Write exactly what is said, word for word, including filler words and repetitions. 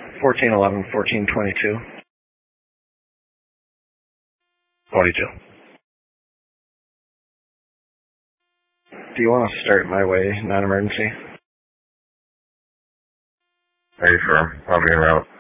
fourteen eleven, fourteen twenty-two. twenty-two. Do you want to start my way, non-emergency? Are you sure? I'll be en route.